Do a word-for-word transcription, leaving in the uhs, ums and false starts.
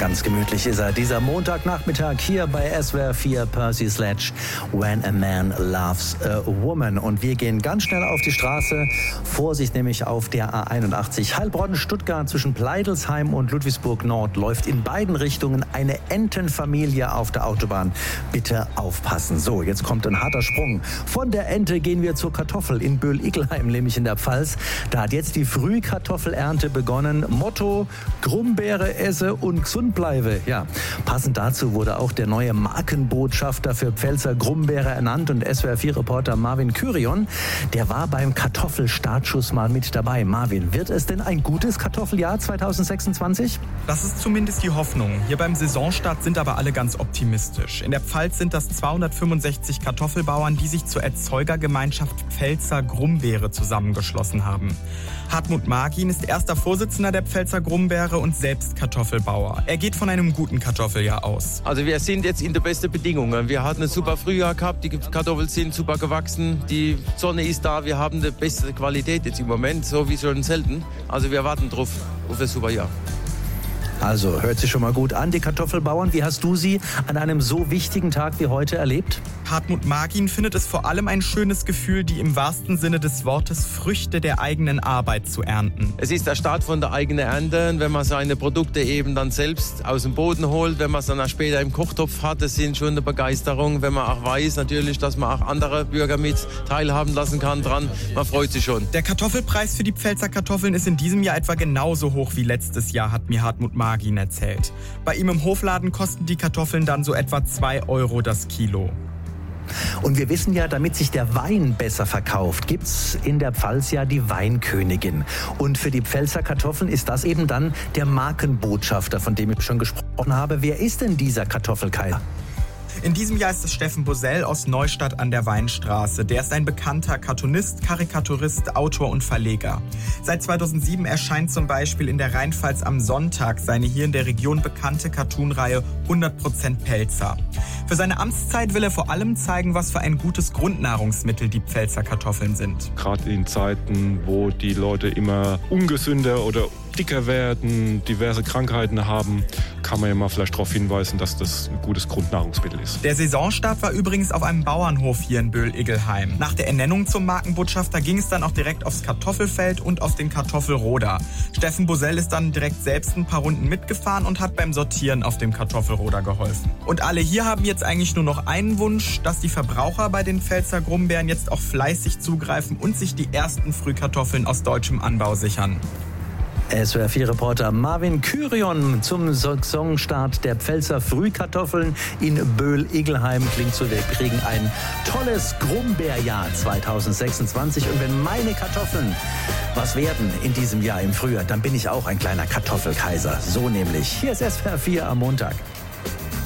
Ganz gemütlich ist er, dieser Montagnachmittag hier bei S W R vier Percy Sledge, When a Man Loves a Woman. Und wir gehen ganz schnell auf die Straße. Vorsicht nämlich auf der A einundachtzig. Heilbronn-Stuttgart zwischen Pleidelsheim und Ludwigsburg Nord läuft in beiden Richtungen eine Entenfamilie auf der Autobahn. Bitte aufpassen. So, jetzt kommt ein harter Sprung. Von der Ente gehen wir zur Kartoffel in Böhl-Igelheim, nämlich in der Pfalz. Da hat jetzt die Frühkartoffelernte begonnen. Motto: Grumbeere esse und gesund bleibe. Ja, passend dazu wurde auch der neue Markenbotschafter für Pfälzer Grumbeere ernannt. Und S W R vier Reporter Marvin Kyrion, der war beim Kartoffelstartschuss mal mit dabei. Marvin, wird es denn ein gutes Kartoffeljahr zweitausendsechsundzwanzig? Das ist zumindest die Hoffnung. Hier beim Saisonstart sind aber alle ganz optimistisch. In der Pfalz sind das zweihundertfünfundsechzig Kartoffelbauern, die sich zur Erzeugergemeinschaft Pfälzer Grumbeere zusammengeschlossen haben. Hartmut Magin ist erster Vorsitzender der Pfälzer Grumbeere und selbst Kartoffelbauer. Er geht von einem guten Kartoffeljahr aus. Also wir sind jetzt in den besten Bedingungen. Wir hatten ein super Frühjahr gehabt, die Kartoffeln sind super gewachsen, die Sonne ist da, wir haben die beste Qualität jetzt im Moment, so wie schon selten. Also wir warten drauf, auf ein super Jahr. Also, hört sich schon mal gut an, die Kartoffelbauern. Wie hast du sie an einem so wichtigen Tag wie heute erlebt? Hartmut Magin findet es vor allem ein schönes Gefühl, die im wahrsten Sinne des Wortes Früchte der eigenen Arbeit zu ernten. Es ist der Start von der eigenen Ernte, wenn man seine Produkte eben dann selbst aus dem Boden holt, wenn man es dann auch später im Kochtopf hat, das sind schon eine Begeisterung, wenn man auch weiß natürlich, dass man auch andere Bürger mit teilhaben lassen kann dran. Man freut sich schon. Der Kartoffelpreis für die Pfälzer Kartoffeln ist in diesem Jahr etwa genauso hoch wie letztes Jahr, hat mir Hartmut Magin erzählt. Bei ihm im Hofladen kosten die Kartoffeln dann so etwa zwei Euro das Kilo. Und wir wissen ja, damit sich der Wein besser verkauft, gibt's in der Pfalz ja die Weinkönigin. Und für die Pfälzer Kartoffeln ist das eben dann der Markenbotschafter, von dem ich schon gesprochen habe. Wer ist denn dieser Kartoffelkaiser? In diesem Jahr ist es Steffen Bosell aus Neustadt an der Weinstraße. Der ist ein bekannter Cartoonist, Karikaturist, Autor und Verleger. Seit zweitausendsieben erscheint zum Beispiel in der Rheinpfalz am Sonntag seine hier in der Region bekannte Cartoonreihe hundert Prozent Pelzer. Für seine Amtszeit will er vor allem zeigen, was für ein gutes Grundnahrungsmittel die Pfälzer Kartoffeln sind. Gerade in Zeiten, wo die Leute immer ungesünder oder dicker werden, diverse Krankheiten haben, kann man ja mal vielleicht darauf hinweisen, dass das ein gutes Grundnahrungsmittel ist. Der Saisonstart war übrigens auf einem Bauernhof hier in Böhl-Igelheim. Nach der Ernennung zum Markenbotschafter ging es dann auch direkt aufs Kartoffelfeld und auf den Kartoffelroder. Steffen Bosell ist dann direkt selbst ein paar Runden mitgefahren und hat beim Sortieren auf dem Kartoffelroder geholfen. Und alle hier haben jetzt eigentlich nur noch einen Wunsch, dass die Verbraucher bei den Pfälzer Grumbeeren jetzt auch fleißig zugreifen und sich die ersten Frühkartoffeln aus deutschem Anbau sichern. S W R vier Reporter Marvin Kyrion zum Saisonstart der Pfälzer Frühkartoffeln in Böhl-Igelheim. Klingt so, wir kriegen ein tolles Grumbeerjahr zweitausendsechsundzwanzig. Und wenn meine Kartoffeln was werden in diesem Jahr im Frühjahr, dann bin ich auch ein kleiner Kartoffelkaiser. So nämlich. Hier ist S W R vier am Montag.